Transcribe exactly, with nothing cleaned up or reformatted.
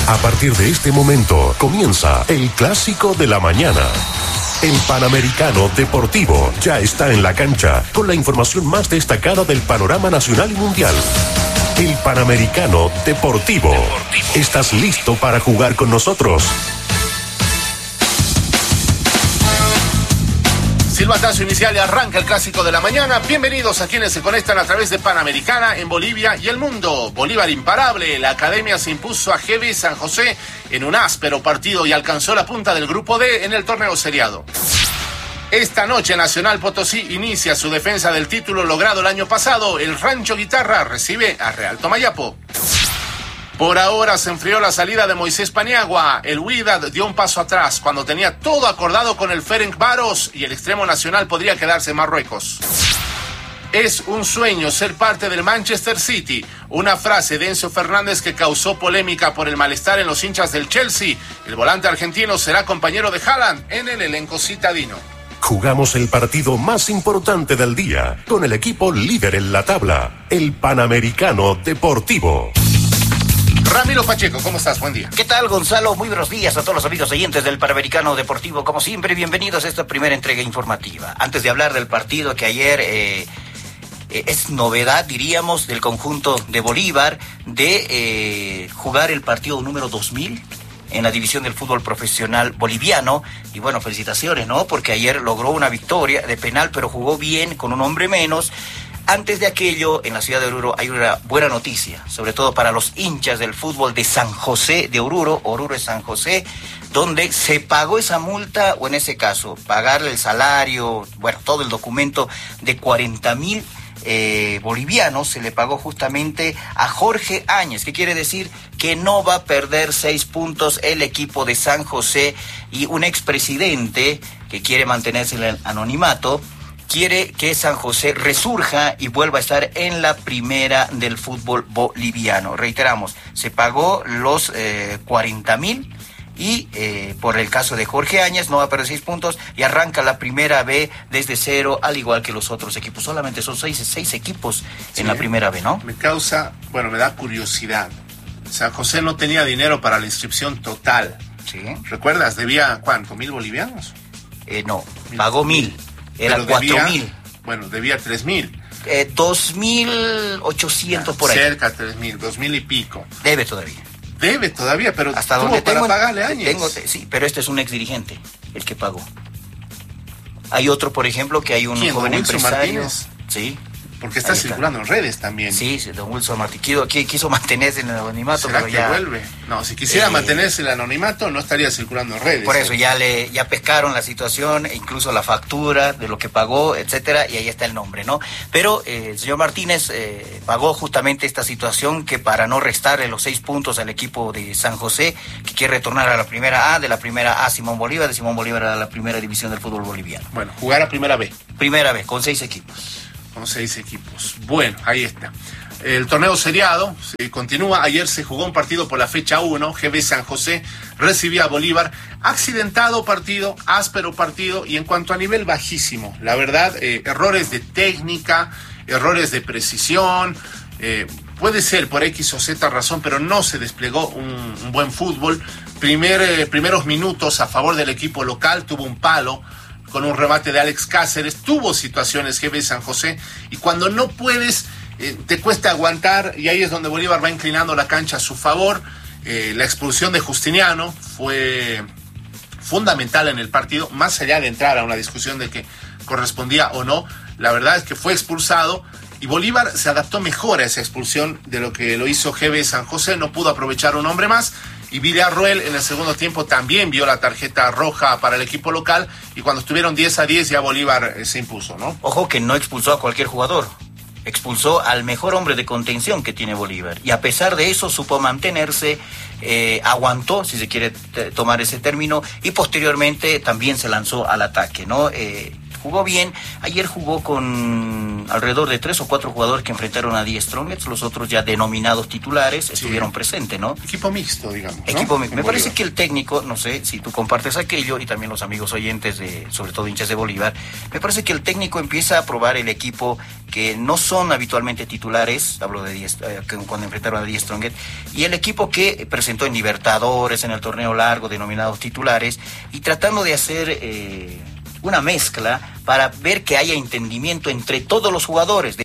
A partir de este momento comienza el Clásico de la Mañana. El Panamericano Deportivo ya está en la cancha con la información más destacada del panorama nacional y mundial. El Panamericano Deportivo. Deportivo. ¿Estás listo para jugar con nosotros? Silbatazo inicial y arranca el Clásico de la Mañana. Bienvenidos a quienes se conectan a través de Panamericana en Bolivia y el mundo. Bolívar imparable. La academia se impuso a G B San José en un áspero partido y alcanzó la punta del grupo D en el torneo seriado. Esta noche Nacional Potosí inicia su defensa del título logrado el año pasado. El Rancho Guitarra recibe a Real Tomayapo. Por ahora se enfrió la salida de Moisés Paniagua. El Wydad dio un paso atrás cuando tenía todo acordado con el Ferencváros y el extremo nacional podría quedarse en Marruecos. Es un sueño ser parte del Manchester City. Una frase de Enzo Fernández que causó polémica por el malestar en los hinchas del Chelsea. El volante argentino será compañero de Haaland en el elenco citadino. Jugamos el partido más importante del día con el equipo líder en la tabla, el Panamericano Deportivo. Ramiro Pacheco, ¿cómo estás? Buen día. ¿Qué tal, Gonzalo? Muy buenos días a todos los amigos oyentes del Panamericano Deportivo. Como siempre, bienvenidos a esta primera entrega informativa. Antes de hablar del partido que ayer eh, eh, es novedad, diríamos, del conjunto de Bolívar, de eh, jugar el partido número dos mil en la división del fútbol profesional boliviano. Y bueno, felicitaciones, ¿no? Porque ayer logró una victoria de penal, pero jugó bien, con un hombre menos. Antes de aquello, en la ciudad de Oruro hay una buena noticia, sobre todo para los hinchas del fútbol de San José de Oruro, Oruro es San José, donde se pagó esa multa, o en ese caso, pagarle el salario, bueno, todo el documento de cuarenta mil eh, bolivianos, se le pagó justamente a Jorge Áñez. ¿Qué quiere decir? Que no va a perder seis puntos el equipo de San José, y un expresidente que quiere mantenerse en el anonimato, quiere que San José resurja y vuelva a estar en la primera del fútbol boliviano. Reiteramos, se pagó los eh, cuarenta mil y eh, por el caso de Jorge Áñez no va a perder seis puntos y arranca la primera B desde cero, al igual que los otros equipos. Solamente son seis, seis equipos en sí, la primera B, ¿no? Me causa, bueno, me da curiosidad. San José no tenía dinero para la inscripción total. Sí. ¿Recuerdas? ¿Debía cuánto? ¿Mil bolivianos? Eh, no, pagó mil. Era cuatro mil. Bueno, debía tres mil. Eh, dos mil ochocientos por ahí. Cerca tres mil, dos mil y pico. Debe todavía. Debe todavía, pero hasta donde para tengo, pagarle años. Tengo, sí, pero este es un exdirigente el que pagó. Hay otro, por ejemplo, que hay un ¿Quién, joven don Wilson empresario. Martínez? Sí. Porque está, está circulando en redes también. Sí, don Wilson Martínez quiso, quiso mantenerse en el anonimato, ¿Será pero que ya vuelve? No, si quisiera eh, mantenerse en el anonimato no estaría circulando en redes. Por eso eh. ya le ya pescaron la situación, e incluso la factura de lo que pagó, etcétera, y ahí está el nombre, ¿no? Pero eh, el señor Martínez eh, pagó justamente esta situación, que para no restarle los seis puntos al equipo de San José, que quiere retornar a la primera A, de la primera A Simón Bolívar, de Simón Bolívar a la primera división del fútbol boliviano. Bueno, jugar a primera B. Primera B, con seis equipos. Con seis equipos. Bueno, ahí está. El torneo seriado se continúa. Ayer se jugó un partido por la fecha uno. G B San José recibía a Bolívar. Accidentado partido, áspero partido y en cuanto a nivel bajísimo. La verdad, eh, errores de técnica, errores de precisión. Eh, puede ser por X o Z razón, pero no se desplegó un, un buen fútbol. Primer, eh, primeros minutos a favor del equipo local, tuvo un palo con un remate de Alex Cáceres, tuvo situaciones G B San José, y cuando no puedes, eh, te cuesta aguantar, y ahí es donde Bolívar va inclinando la cancha a su favor. Eh, la expulsión de Justiniano fue fundamental en el partido, más allá de entrar a una discusión de que correspondía o no, la verdad es que fue expulsado, y Bolívar se adaptó mejor a esa expulsión de lo que lo hizo G B San José, no pudo aprovechar un hombre más. Y Villarroel en el segundo tiempo también vio la tarjeta roja para el equipo local, y cuando estuvieron diez a diez ya Bolívar eh, se impuso, ¿no? Ojo que no expulsó a cualquier jugador, expulsó al mejor hombre de contención que tiene Bolívar, y a pesar de eso supo mantenerse, eh, aguantó, si se quiere t- tomar ese término, y posteriormente también se lanzó al ataque, ¿no? Eh, jugó bien. Ayer jugó con alrededor de tres o cuatro jugadores que enfrentaron a Die Strongets, los otros ya denominados titulares, sí, estuvieron presentes, ¿no? Equipo mixto, digamos, ¿no? Equipo mixto. Me en parece Bolívar. que el técnico, no sé si tú compartes aquello, y también los amigos oyentes, de, sobre todo hinchas de Bolívar, me parece que el técnico empieza a probar el equipo que no son habitualmente titulares, hablo de Die, eh, cuando enfrentaron a Die Strongets, y el equipo que presentó en Libertadores, en el torneo largo, denominados titulares, y tratando de hacer eh, una mezcla para ver que haya entendimiento entre todos los jugadores. De